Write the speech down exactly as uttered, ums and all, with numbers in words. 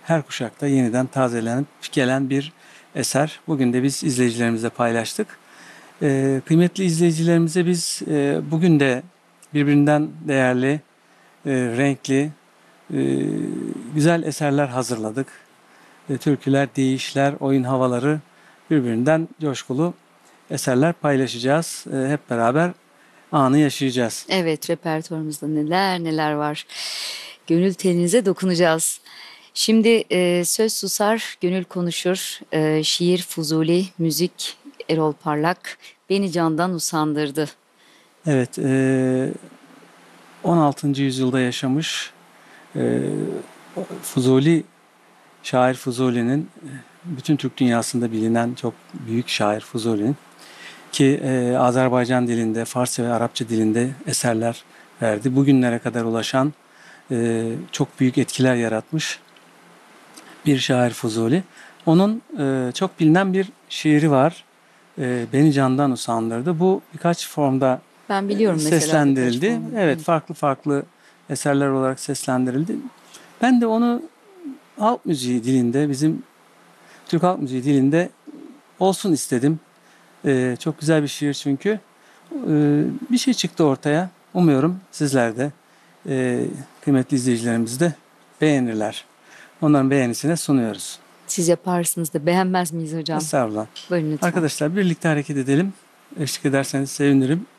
her kuşakta yeniden tazelenip gelen bir eser. Bugün de biz izleyicilerimizle paylaştık. Ee, kıymetli izleyicilerimize biz e, bugün de birbirinden değerli, e, renkli, e, güzel eserler hazırladık. E, türküler, deyişler, oyun havaları, birbirinden coşkulu eserler paylaşacağız. E, hep beraber anı yaşayacağız. Evet, repertuarımızda neler neler var. Gönül telinize dokunacağız. Şimdi e, söz susar, gönül konuşur. E, şiir Fuzuli, müzik Erol Parlak beni candan usandırdı. Evet, e, on altıncı yüzyılda yaşamış e, Fuzuli, şair Fuzuli'nin, bütün Türk dünyasında bilinen çok büyük şair Fuzuli'nin ki e, Azerbaycan dilinde, Farsça ve Arapça dilinde eserler verdi. Bugünlere kadar ulaşan e, çok büyük etkiler yaratmış bir şair Fuzuli. Onun e, çok bilinen bir şiiri var. E, Beni candan usandırdı. Bu birkaç formda Ben e, biliyorum mesela birkaç seslendirildi. formu. Evet, Evet. farklı farklı eserler olarak seslendirildi. Ben de onu halk müziği dilinde, bizim Türk halk müziği dilinde olsun istedim. E, çok güzel bir şiir çünkü. E, bir şey çıktı ortaya. Umuyorum sizler de, e, kıymetli izleyicilerimiz de beğenirler. Onların beğenisine sunuyoruz. Siz yaparsınız da beğenmez miyiz hocam? Estağfurullah. Buyurun lütfen. Arkadaşlar birlikte hareket edelim. Eşlik ederseniz sevinirim.